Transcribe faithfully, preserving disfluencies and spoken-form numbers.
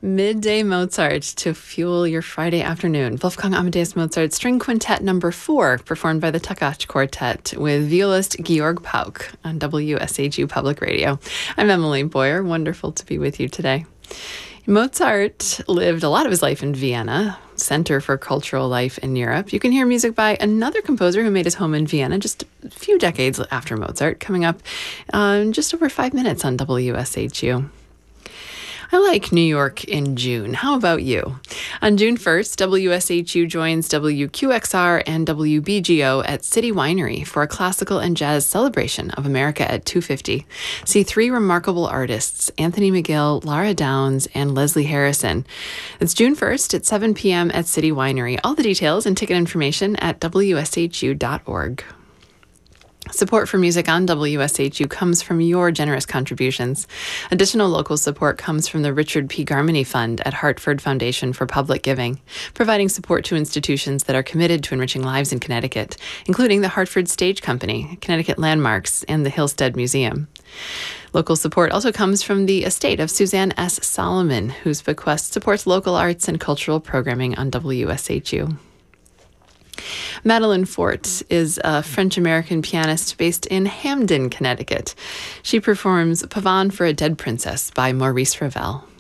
Midday Mozart to fuel your Friday afternoon. Wolfgang Amadeus Mozart String Quintet Number Four, performed by the Takach Quartet with violist Georg Pauk on W S H U Public Radio. I'm Emily Boyer. Wonderful to be with you today. Mozart lived a lot of his life in Vienna, center for cultural life in Europe. You can hear music by another composer who made his home in Vienna just a few decades after Mozart, coming up uh, in just over five minutes on W S H U. I like New York in June. How about you? On June first, W S H U joins W Q X R and W B G O at City Winery for a classical and jazz celebration of America at two fifty. See three remarkable artists, Anthony McGill, Lara Downs, and Leslie Harrison. It's June first at seven p.m. at City Winery. All the details and ticket information at W S H U dot org. Support for music on W S H U comes from your generous contributions. Additional local support comes from the Richard P. Garmany Fund at Hartford Foundation for Public Giving, providing support to institutions that are committed to enriching lives in Connecticut, including the Hartford Stage Company, Connecticut Landmarks, and the Hillstead Museum. Local support also comes from the estate of Suzanne S. Solomon, whose bequest supports local arts and cultural programming on W S H U. Madeline Fort is a French-American pianist based in Hamden, Connecticut. She performs Pavane for a Dead Princess by Maurice Ravel.